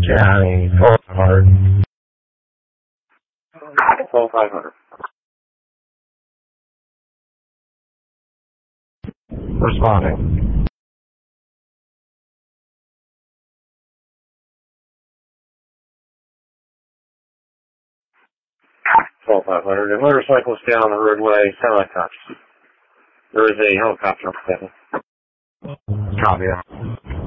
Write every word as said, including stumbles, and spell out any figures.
Johnny, twelve hundred. twelve five hundred. Responding. twelve five hundred. The motorcycle is down on the roadway, semi-conscious. There is a helicopter on the Copy that.